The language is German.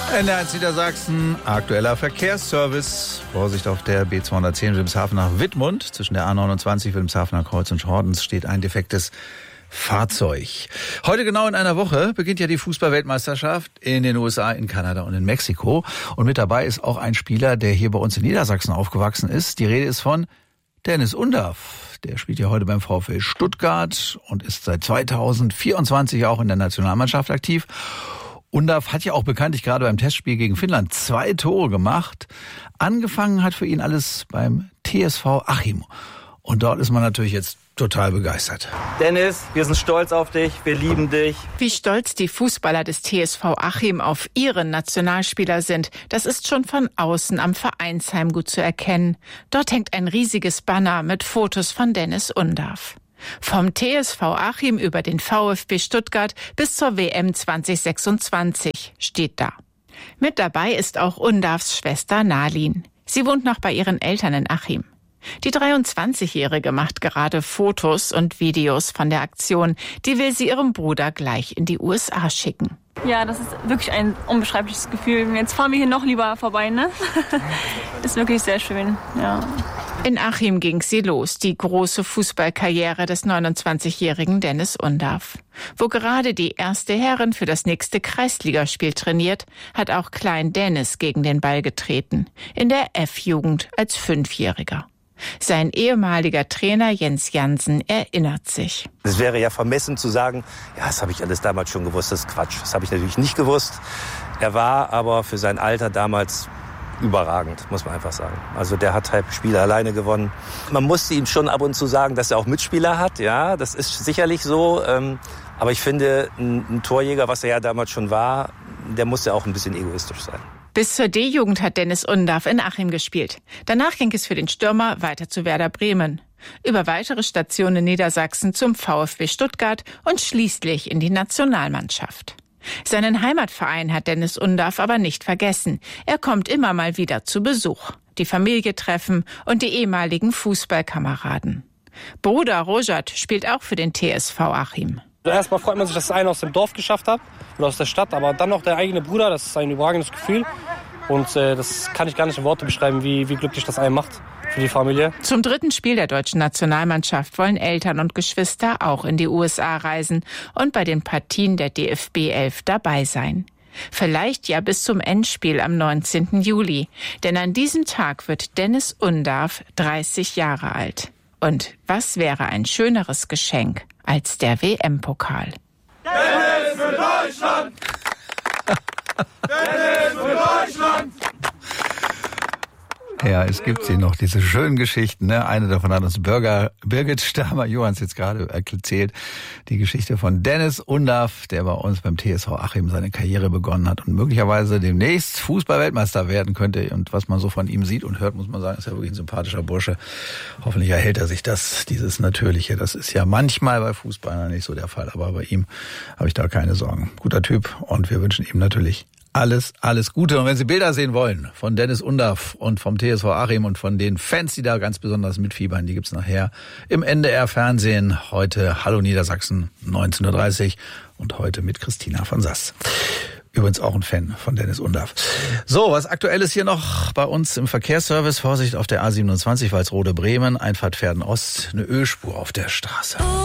NDR1 Niedersachsen, aktueller Verkehrsservice. Vorsicht auf der B210 Wilhelmshaven nach Wittmund. Zwischen der A29 Wilhelmshavener Kreuz und Schortens steht ein defektes Fahrzeug. Heute genau in einer Woche beginnt ja die Fußball-Weltmeisterschaft in den USA, in Kanada und in Mexiko. Und mit dabei ist auch ein Spieler, der hier bei uns in Niedersachsen aufgewachsen ist. Die Rede ist von Dennis Undaff. Der spielt ja heute beim VfL Stuttgart und ist seit 2024 auch in der Nationalmannschaft aktiv. Undaff hat ja auch bekanntlich gerade beim Testspiel gegen Finnland 2 Tore gemacht. Angefangen hat für ihn alles beim TSV Achim. Und dort ist man natürlich jetzt total begeistert. Dennis, wir sind stolz auf dich, wir lieben dich. Wie stolz die Fußballer des TSV Achim auf ihren Nationalspieler sind, das ist schon von außen am Vereinsheim gut zu erkennen. Dort hängt ein riesiges Banner mit Fotos von Dennis Undaff. Vom TSV Achim über den VfB Stuttgart bis zur WM 2026 steht da. Mit dabei ist auch Undaffs Schwester Nalin. Sie wohnt noch bei ihren Eltern in Achim. Die 23-Jährige macht gerade Fotos und Videos von der Aktion. Die will sie ihrem Bruder gleich in die USA schicken. Ja, das ist wirklich ein unbeschreibliches Gefühl. Jetzt fahren wir hier noch lieber vorbei, ne? Ist wirklich sehr schön, ja. In Achim ging sie los, die große Fußballkarriere des 29-jährigen Dennis Undaff. Wo gerade die erste Herren für das nächste Kreisligaspiel trainiert, hat auch Klein Dennis gegen den Ball getreten. In der F-Jugend als 5-Jähriger. Sein ehemaliger Trainer Jens Jansen erinnert sich. Es wäre ja vermessen zu sagen, ja, das habe ich alles damals schon gewusst, das ist Quatsch. Das habe ich natürlich nicht gewusst. Er war aber für sein Alter damals überragend, muss man einfach sagen. Also der hat halt Spiele alleine gewonnen. Man musste ihm schon ab und zu sagen, dass er auch Mitspieler hat. Ja, das ist sicherlich so. Aber ich finde, ein Torjäger, was er ja damals schon war, der muss ja auch ein bisschen egoistisch sein. Bis zur D-Jugend hat Dennis Undaff in Achim gespielt. Danach ging es für den Stürmer weiter zu Werder Bremen. Über weitere Stationen in Niedersachsen zum VfB Stuttgart und schließlich in die Nationalmannschaft. Seinen Heimatverein hat Dennis Undaff aber nicht vergessen. Er kommt immer mal wieder zu Besuch. Die Familie treffen und die ehemaligen Fußballkameraden. Bruder Rojat spielt auch für den TSV Achim. Erstmal freut man sich, dass einer aus dem Dorf geschafft hat oder aus der Stadt, aber dann noch der eigene Bruder, das ist ein überragendes Gefühl. Und das kann ich gar nicht in Worte beschreiben, wie glücklich das einen macht für die Familie. Zum 3. Spiel der deutschen Nationalmannschaft wollen Eltern und Geschwister auch in die USA reisen und bei den Partien der DFB 11 dabei sein. Vielleicht ja bis zum Endspiel am 19. Juli. Denn an diesem Tag wird Dennis Undaff 30 Jahre alt. Und was wäre ein schöneres Geschenk als der WM-Pokal? Dennis für Deutschland! Dennis für Deutschland! Ja, es gibt sie noch, diese schönen Geschichten. Ne? Eine davon hat uns Birgit Stamer-Johans jetzt gerade erzählt. Die Geschichte von Dennis Undaff, der bei uns beim TSV Achim seine Karriere begonnen hat und möglicherweise demnächst Fußball-Weltmeister werden könnte. Und was man so von ihm sieht und hört, muss man sagen, ist ja wirklich ein sympathischer Bursche. Hoffentlich erhält er sich dieses Natürliche. Das ist ja manchmal bei Fußballern nicht so der Fall. Aber bei ihm habe ich da keine Sorgen. Guter Typ und wir wünschen ihm natürlich alles Gute. Und wenn Sie Bilder sehen wollen von Dennis Undaff und vom TSV Achim und von den Fans, die da ganz besonders mitfiebern, die gibt's nachher im NDR-Fernsehen. Heute Hallo Niedersachsen, 19.30 Uhr und heute mit Christina von Sass. Übrigens auch ein Fan von Dennis Undaff. So, was Aktuelles hier noch bei uns im Verkehrsservice. Vorsicht auf der A27 Walsrode-Bremen, Einfahrt Verden Ost, eine Ölspur auf der Straße.